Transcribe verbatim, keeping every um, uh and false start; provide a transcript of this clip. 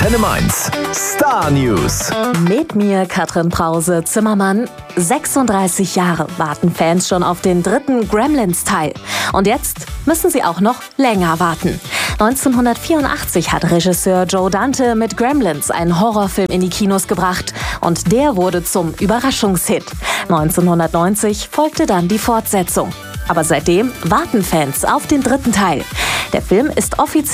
Antenne Mainz. Star News. Mit mir Katrin Brause-Zimmermann. sechsunddreißig Jahre warten Fans schon auf den dritten Gremlins-Teil. Und jetzt müssen sie auch noch länger warten. neunzehnhundertvierundachtzig hat Regisseur Joe Dante mit Gremlins einen Horrorfilm in die Kinos gebracht. Und der wurde zum Überraschungshit. neunzehnhundertneunzig folgte dann die Fortsetzung. Aber seitdem warten Fans auf den dritten Teil. Der Film ist offiziell